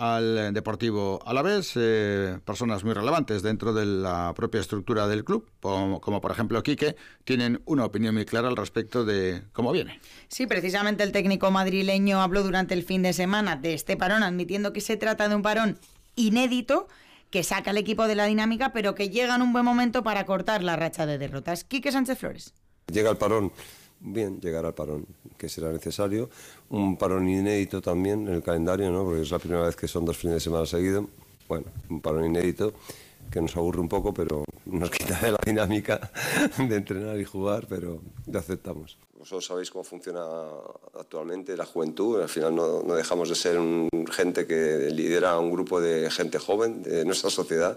al Deportivo Alavés, personas muy relevantes dentro de la propia estructura del club, como por ejemplo Quique, tienen una opinión muy clara al respecto de cómo viene. Sí, precisamente el técnico madrileño habló durante el fin de semana de este parón, admitiendo que se trata de un parón inédito, que saca al equipo de la dinámica, pero que llega en un buen momento para cortar la racha de derrotas. Quique Sánchez Flores. Llega el parón. Bien, llegará el parón, que será necesario. Un parón inédito también en el calendario, ¿no? Porque es la primera vez que son 2 fines de semana seguidos. Bueno, un parón inédito que nos aburre un poco, pero nos quita de la dinámica de entrenar y jugar, pero lo aceptamos. Vosotros sabéis cómo funciona actualmente la juventud. Al final no dejamos de ser gente que lidera un grupo de gente joven de nuestra sociedad,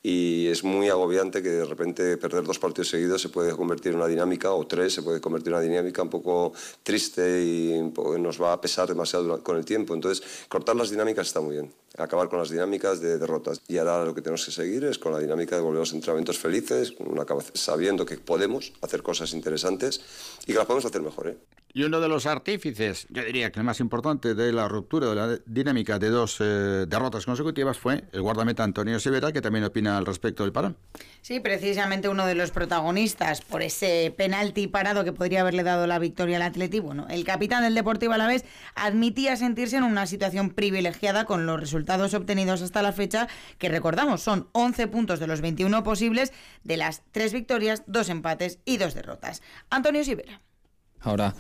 y es muy agobiante que de repente perder 2 partidos seguidos se puede convertir en una dinámica, o 3 se puede convertir en una dinámica un poco triste y nos va a pesar demasiado con el tiempo. Entonces, cortar las dinámicas está muy bien, acabar con las dinámicas de derrotas. Y ahora lo que tenemos que seguir es con la dinámica de volver a los entrenamientos felices, sabiendo que podemos hacer cosas interesantes y que las podemos hacer mejor, ¿eh? Y uno de los artífices, yo diría que el más importante de la ruptura de la dinámica de 2 derrotas consecutivas fue el guardameta Antonio Sivera, que también opina al respecto del parón. Sí, precisamente uno de los protagonistas por ese penalti parado que podría haberle dado la victoria al Atleti. Bueno, el capitán del Deportivo Alavés admitía sentirse en una situación privilegiada con los resultados obtenidos hasta la fecha, que recordamos son 11 puntos de los 21 posibles, de las 3 victorias, 2 empates y 2 derrotas. Antonio Sivera. Ahora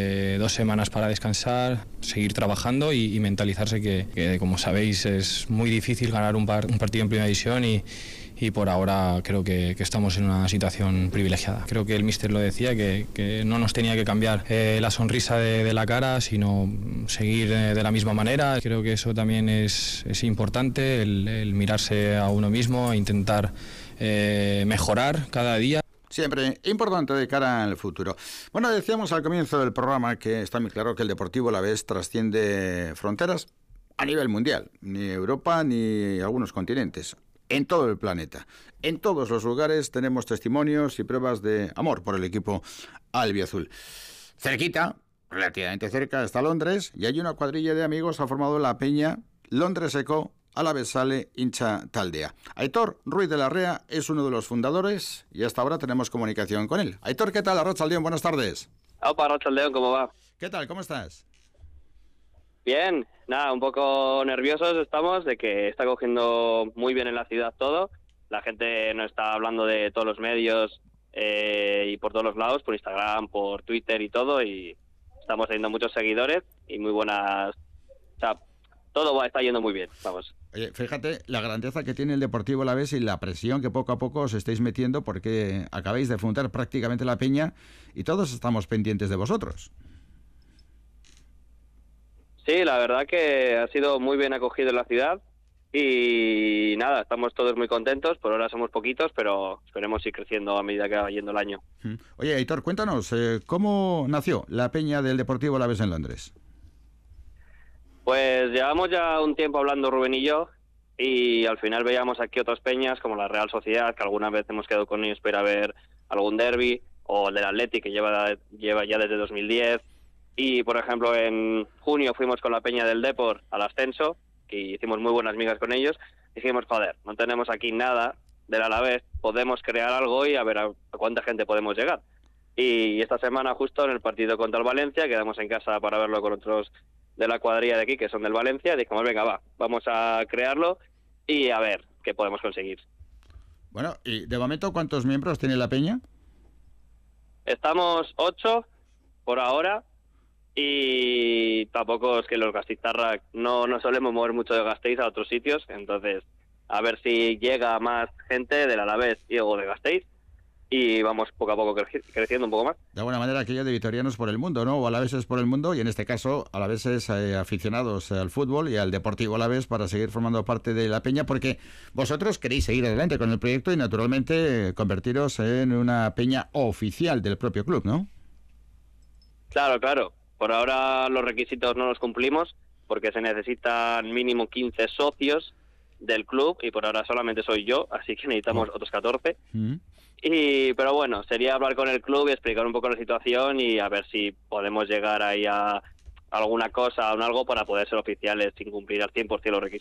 2 semanas para descansar, seguir trabajando y mentalizarse que, como sabéis, es muy difícil ganar un partido en primera división y por ahora creo que estamos en una situación privilegiada. Creo que el míster lo decía, que no nos tenía que cambiar la sonrisa de la cara, sino seguir de la misma manera. Creo que eso también es importante, el mirarse a uno mismo e intentar mejorar cada día. Siempre importante de cara al futuro. Bueno, decíamos al comienzo del programa que está muy claro que el Deportivo Alavés trasciende fronteras a nivel mundial, ni Europa ni algunos continentes, en todo el planeta. En todos los lugares tenemos testimonios y pruebas de amor por el equipo albiazul. Cerquita, relativamente cerca, está Londres, y hay una cuadrilla de amigos ha formado la peña Londres Eco Alavés Sale Hincha Taldea. Aitor Ruiz de la Rea es uno de los fundadores y hasta ahora tenemos comunicación con él. Aitor, ¿qué tal? Arratsaldeon, buenas tardes. Opa, Arratsaldeon, ¿cómo va? ¿Qué tal? ¿Cómo estás? Bien, nada, un poco nerviosos estamos de que está cogiendo muy bien en la ciudad todo. La gente nos está hablando de todos los medios y por todos los lados, por Instagram, por Twitter y todo, y estamos teniendo muchos seguidores y muy buenas... O sea, todo está yendo muy bien, vamos. Oye, fíjate la grandeza que tiene el Deportivo Alavés y la presión que poco a poco os estáis metiendo, porque acabáis de fundar prácticamente la peña y todos estamos pendientes de vosotros. Sí, la verdad que ha sido muy bien acogido en la ciudad y nada, estamos todos muy contentos. Por ahora somos poquitos, pero esperemos ir creciendo a medida que va yendo el año. Oye, Aitor, cuéntanos, ¿cómo nació la peña del Deportivo Alavés en Londres? Pues llevamos ya un tiempo hablando Rubén y yo, y al final veíamos aquí otras peñas como la Real Sociedad, que alguna vez hemos quedado con ellos para ver algún derbi, o el del Atleti, que lleva ya desde 2010, y por ejemplo en junio fuimos con la peña del Depor al ascenso, que hicimos muy buenas migas con ellos. Dijimos, joder, no tenemos aquí nada del Alavés, podemos crear algo y a ver a cuánta gente podemos llegar. Y esta semana, justo en el partido contra el Valencia, quedamos en casa para verlo con otros de la cuadrilla de aquí, que son del Valencia, dijimos, venga, vamos a crearlo y a ver qué podemos conseguir. Bueno, y de momento, ¿cuántos miembros tiene la peña? Estamos 8 por ahora, y tampoco es que los Gasteiztarras no solemos mover mucho de Gasteiz a otros sitios, entonces a ver si llega más gente del Alavés o de Gasteiz, y vamos poco a poco creciendo un poco más. De alguna manera, aquello de vitorianos por el mundo, ¿no? O alaveses por el mundo, y en este caso alaveses aficionados al fútbol y al Deportivo Alavés para seguir formando parte de la peña, porque vosotros queréis seguir adelante con el proyecto y naturalmente convertiros en una peña oficial del propio club, ¿no? Claro. Por ahora los requisitos no los cumplimos porque se necesitan mínimo 15 socios del club y por ahora solamente soy yo, así que necesitamos otros 14. Pero bueno, sería hablar con el club y explicar un poco la situación y a ver si podemos llegar ahí a alguna cosa o algo para poder ser oficiales sin cumplir al 100% los requisitos.